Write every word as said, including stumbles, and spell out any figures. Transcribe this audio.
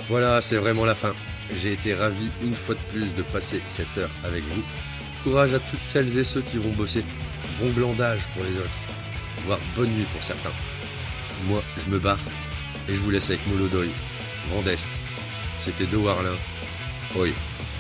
Voilà, c'est vraiment la fin. J'ai été ravi une fois de plus de passer cette heure avec vous. Courage à toutes celles et ceux qui vont bosser. Bon glandage pour les autres. Voire bonne nuit pour certains. Moi, je me barre et je vous laisse avec Molodoy, Grand Est. C'était De Warlin. Oi.